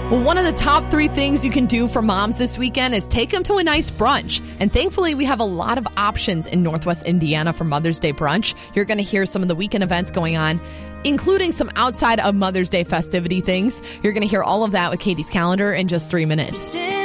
Well, one of the top 3 things you can do for moms this weekend is take them to a nice brunch. And thankfully, we have a lot of options in Northwest Indiana for Mother's Day brunch. You're going to hear some of the weekend events going on, including some outside of Mother's Day festivity things. You're going to hear all of that with Katie's calendar in just 3 minutes.